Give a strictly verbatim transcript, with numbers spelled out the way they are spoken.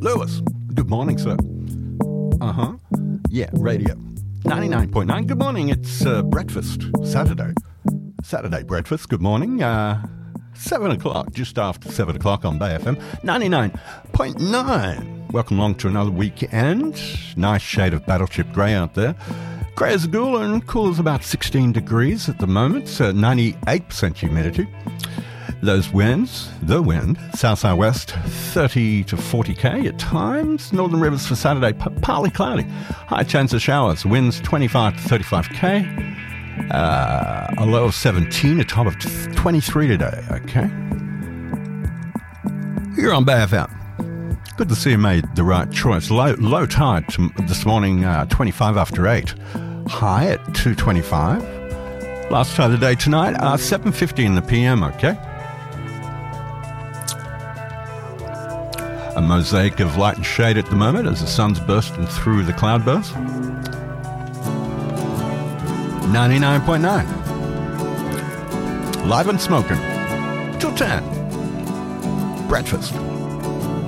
Lewis, good morning, sir. Uh-huh. Yeah, radio. ninety-nine point nine, good morning. It's uh, breakfast, Saturday. Saturday breakfast, good morning. Uh, seven o'clock, just after seven o'clock on Bay F M. ninety-nine point nine. Welcome along to another weekend. Nice shade of battleship grey out there. Grey as a ghoul and cool as about sixteen degrees at the moment. So ninety-eight percent humidity. Those winds, the wind, south-southwest, thirty to forty k at times. Northern Rivers for Saturday, p- partly cloudy. High chance of showers. Winds twenty-five to thirty-five k. Uh, a low of seventeen, a top of twenty-three today, okay? You're on Bay F M. Good to see you made the right choice. Low, low tide to, this morning, uh, twenty-five after eight. High at two twenty-five. Last tide of the day tonight, uh, seven fifty in the p m, okay? A mosaic of light and shade at the moment as the sun's bursting through the cloudburst. ninety-nine point nine. Live and smoking. Till ten. Breakfast.